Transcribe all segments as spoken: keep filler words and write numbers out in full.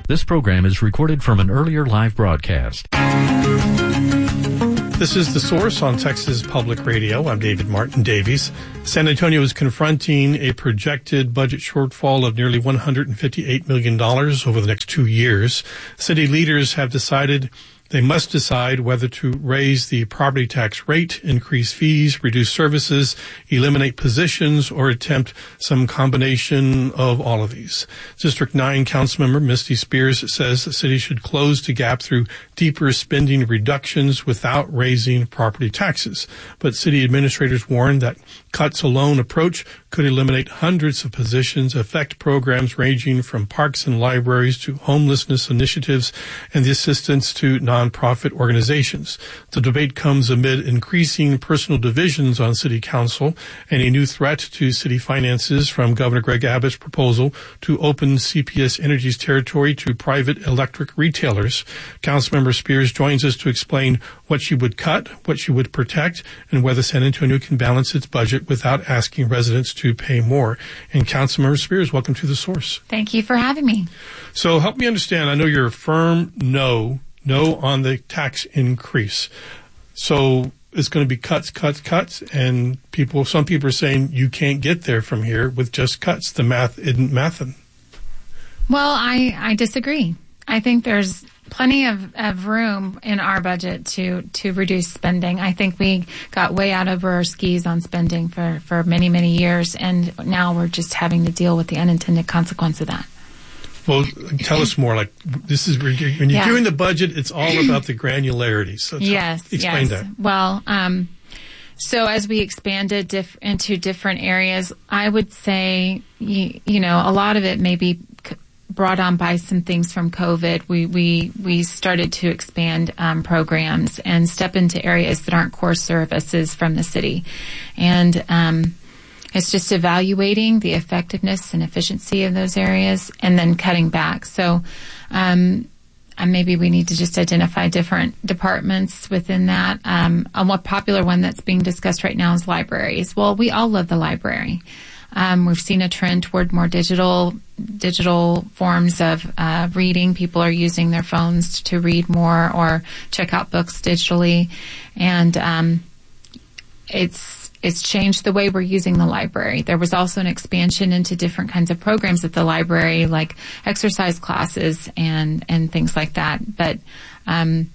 This program is recorded from an earlier live broadcast. This is The Source on Texas Public Radio. I'm David Martin Davies. San Antonio is confronting a projected budget shortfall of nearly one hundred fifty-eight million dollars over the next two years. City leaders have decided they must decide whether to raise the property tax rate, increase fees, reduce services, eliminate positions, or attempt some combination of all of these. District nine Councilmember Misty Spears says the city should close the gap through deeper spending reductions without raising property taxes. But city administrators warn that cuts alone approach could eliminate hundreds of positions, affect programs ranging from parks and libraries to homelessness initiatives and the assistance to nonprofit organizations. The debate comes amid increasing personal divisions on city council and a new threat to city finances from Governor Greg Abbott's proposal to open C P S Energy's territory to private electric retailers. Councilmember Spears joins us to explain what she would cut, what she would protect, and whether San Antonio can balance its budget without asking residents to pay more. And Councilmember Spears, welcome to The Source. Thank you for having me. So help me understand. I know you're a firm no, no on the tax increase. So it's going to be cuts, cuts, cuts, and people. Some people are saying you can't get there from here with just cuts. The math isn't mathing. Well, I, I disagree. I think there's plenty of, of room in our budget to, to reduce spending. I think we got way out over our skis on spending for, for many, many years, and now we're just having to deal with the unintended consequence of that. Well, tell us more. Like this is when you're yeah. doing the budget, it's all about the granularity. So yes, explain yes. that. Well, um, so as we expanded diff- into different areas, I would say, you, you know, a lot of it may be c- brought on by some things from COVID. We we we started to expand um, programs and step into areas that aren't core services from the city, and um, it's just evaluating the effectiveness and efficiency of those areas and then cutting back. So um, and maybe we need to just identify different departments within that. Um, a more popular one that's being discussed right now is libraries. Well, we all love the library. Um, we've seen a trend toward more digital digital forms of uh, reading. People are using their phones to read more or check out books digitally. And um, it's It's changed the way we're using the library. There was also an expansion into different kinds of programs at the library, like exercise classes and, and things like that. But um,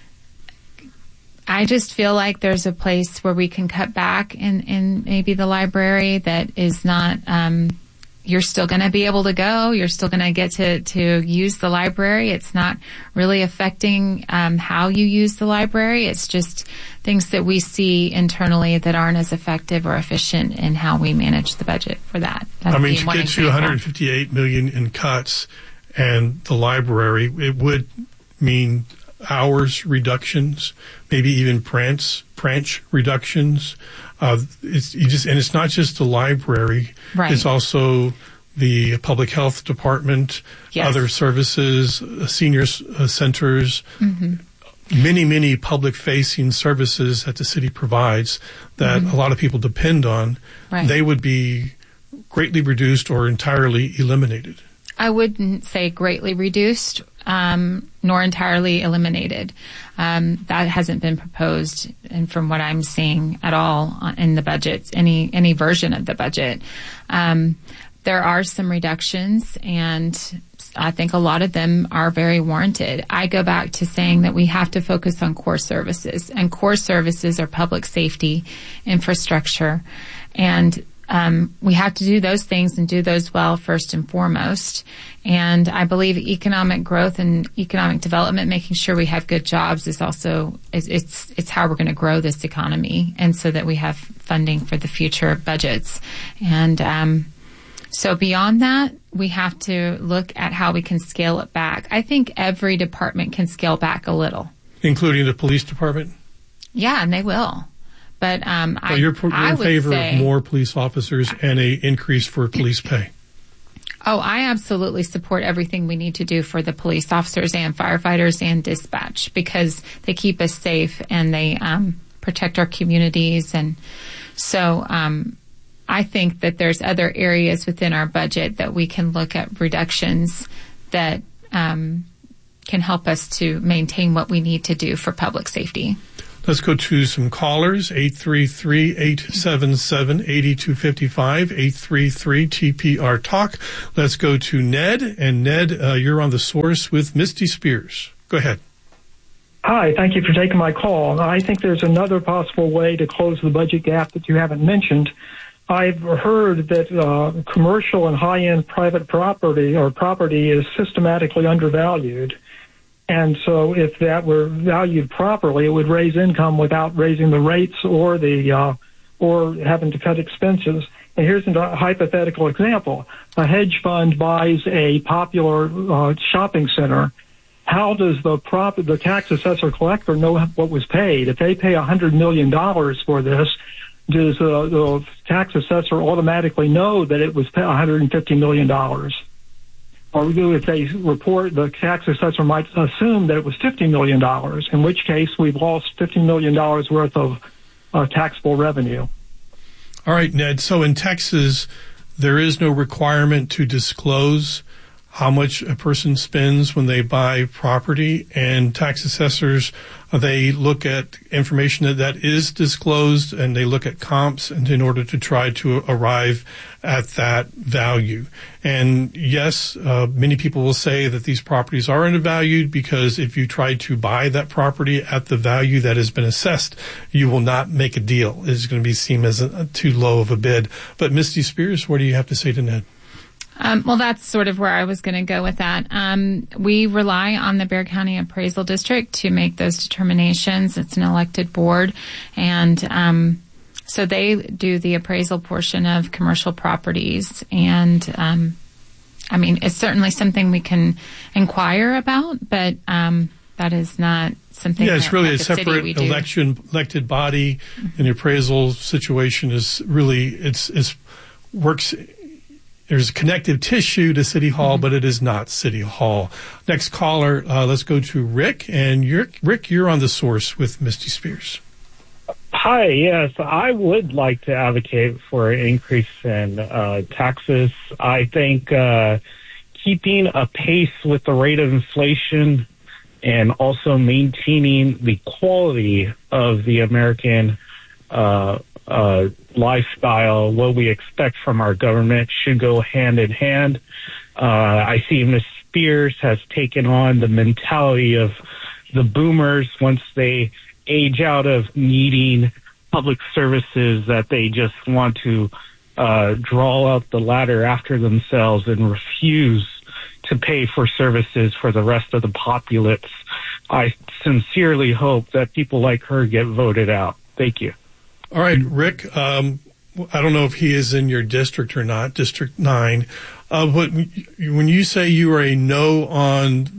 I just feel like there's a place where we can cut back in, in maybe the library that is not um, – you're still going to be able to go. You're still going to get to, to use the library. It's not really affecting um, how you use the library. It's just things that we see internally that aren't as effective or efficient in how we manage the budget for that. That'd I mean, to get get to one hundred fifty-eight million dollars in cuts and the library, it would mean hours reductions, maybe even branch, branch reductions. Uh, it's you just, and it's not just the library. Right. It's also the public health department, yes. other services, uh, senior uh, centers, mm-hmm. many, many public-facing services that the city provides that mm-hmm. a lot of people depend on. Right. They would be greatly reduced or entirely eliminated. I wouldn't say greatly reduced, um, nor entirely eliminated. Um, that hasn't been proposed, and from what I'm seeing at all in the budget, any any version of the budget, um, there are some reductions, and I think a lot of them are very warranted. I go back to saying that we have to focus on core services, and core services are public safety, infrastructure, and Um, we have to do those things and do those well first and foremost. And I believe economic growth and economic development, making sure we have good jobs, is also it's it's, it's how we're going to grow this economy, and so that we have funding for the future budgets. And um, so beyond that, we have to look at how we can scale it back. I think every department can scale back a little, including the police department. Yeah, and they will. But um, well, I, you're, you're I in would favor say, of more police officers and a increase for police pay. Oh, I absolutely support everything we need to do for the police officers and firefighters and dispatch, because they keep us safe and they um, protect our communities. And so um, I think that there's other areas within our budget that we can look at reductions that um, can help us to maintain what we need to do for public safety. Let's go to some callers, eight three three, eight seven seven, eight two five five, eight three three T P R Talk. Let's go to Ned. And Ned, uh, you're on The Source with Misty Spears. Go ahead. Hi, thank you for taking my call. I think there's another possible way to close the budget gap that you haven't mentioned. I've heard that uh, commercial and high-end private property or property is systematically undervalued. And so if that were valued properly, it would raise income without raising the rates or the uh, or having to cut expenses. And here's a hypothetical example. A hedge fund buys a popular uh, shopping center. How does the prop the tax assessor collector know what was paid? If they pay one hundred million dollars for this, does uh, the tax assessor automatically know that it was one hundred fifty million dollars? Or if they report, the tax assessor might assume that it was fifty million dollars, in which case we've lost fifty million dollars worth of uh, taxable revenue. All right, Ned. So in Texas, there is no requirement to disclose how much a person spends when they buy property, and tax assessors, they look at information that, that is disclosed, and they look at comps and in order to try to arrive at that value. And yes, uh, many people will say that these properties are undervalued because if you try to buy that property at the value that has been assessed, you will not make a deal. It's going to be seen as a, too low of a bid. But Misty Spears, what do you have to say to Ned? Um, well, that's sort of where I was going to go with that. Um, we rely on the Bexar County Appraisal District to make those determinations. It's an elected board, and um, so they do the appraisal portion of commercial properties. And um, I mean, it's certainly something we can inquire about, but um, that is not something. Yeah, it's that, really like a separate election elected body, mm-hmm. and the appraisal situation is really it's it's works. There's connective tissue to City Hall, mm-hmm. but it is not City Hall. Next caller, uh, let's go to Rick. And you're, Rick, you're on The Source with Misty Spears. Hi, yes, I would like to advocate for an increase in uh, taxes. I think uh, keeping a pace with the rate of inflation and also maintaining the quality of the American uh Uh, lifestyle, what we expect from our government should go hand in hand. Uh, I see Miz Spears has taken on the mentality of the boomers once they age out of needing public services, that they just want to uh, draw up the ladder after themselves and refuse to pay for services for the rest of the populace. I sincerely hope that people like her get voted out. Thank you. All right, Rick, um, I don't know if he is in your district or not, District nine, uh, but when you say you are a no on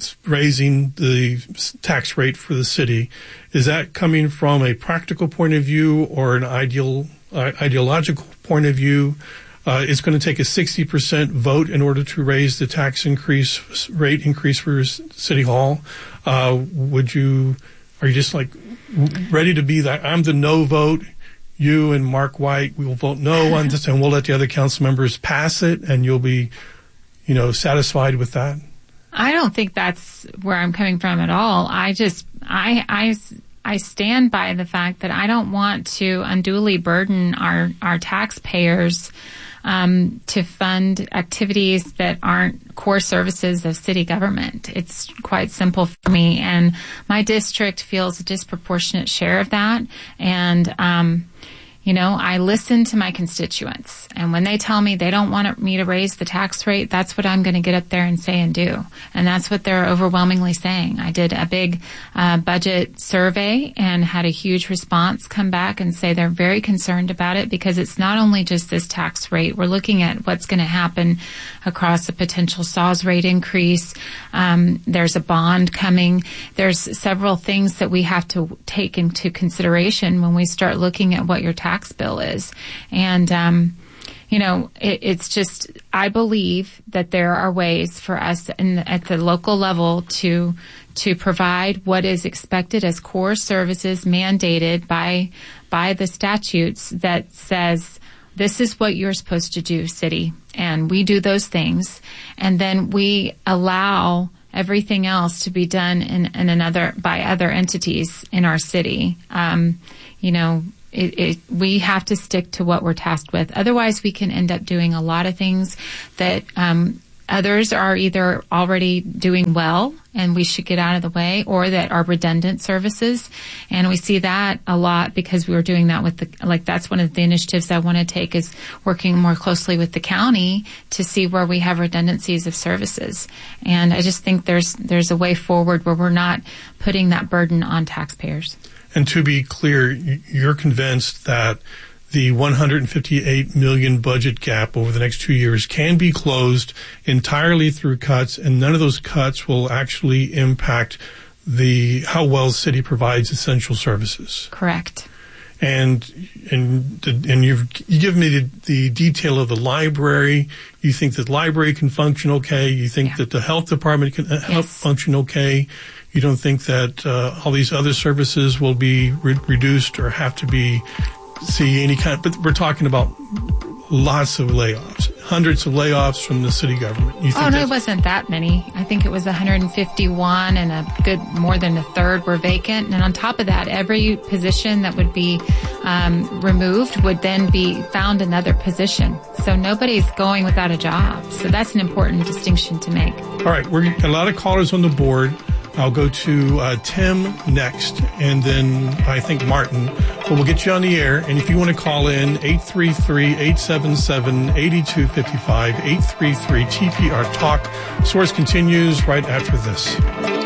raising the tax rate for the city, is that coming from a practical point of view or an ideal, uh, ideological point of view? Uh, it's going to take a sixty percent vote in order to raise the tax increase, rate increase for City Hall. Uh, would you, are you just like ready to be that? I'm the no vote. You and Mark White, we will vote no on this, and we'll let the other council members pass it, and you'll be, you know, satisfied with that? I don't think that's where I'm coming from at all. I just, I, I, I stand by the fact that I don't want to unduly burden our, our taxpayers um, to fund activities that aren't core services of city government. It's quite simple for me, and my district feels a disproportionate share of that. And, um, you know, I listen to my constituents, and when they tell me they don't want me to raise the tax rate, that's what I'm going to get up there and say and do. And that's what they're overwhelmingly saying. I did a big uh, budget survey and had a huge response come back and say they're very concerned about it, because it's not only just this tax rate. We're looking at what's going to happen across a potential S A W S rate increase. Um, there's a bond coming. There's several things that we have to take into consideration when we start looking at what your tax tax bill is. And, um, you know, it, it's just, I believe that there are ways for us in the, at the local level to, to provide what is expected as core services mandated by, by the statutes that says this is what you're supposed to do, city. And we do those things. And then we allow everything else to be done in, in another, by other entities in our city. Um, you know, It, it, we have to stick to what we're tasked with. Otherwise, we can end up doing a lot of things that um, others are either already doing well and we should get out of the way, or that are redundant services. And we see that a lot because we were doing that with the, like that's one of the initiatives I want to take, is working more closely with the county to see where we have redundancies of services. And I just think there's, there's a way forward where we're not putting that burden on taxpayers. And to be clear, you're convinced that the one hundred fifty-eight million dollars budget gap over the next two years can be closed entirely through cuts, and none of those cuts will actually impact the how well the city provides essential services. Correct. And and and you've you give me the, the detail of the library. You think that the library can function okay. You think yeah. that the health department can yes. help function okay. You don't think that uh, all these other services will be re- reduced or have to be see any kind. But we're talking about lots of layoffs, hundreds of layoffs from the city government. You think oh, no, it wasn't that many. I think it was one hundred fifty-one, and a good more than a third were vacant. And on top of that, every position that would be um, removed would then be found another position. So nobody's going without a job. So that's an important distinction to make. All right, we're got a lot of callers on the board. I'll go to uh, Tim next, and then I think Martin. But we'll get you on the air. And if you want to call in, eight three three, eight seven seven, eight two five five, eight three three T P R Talk. Source continues right after this.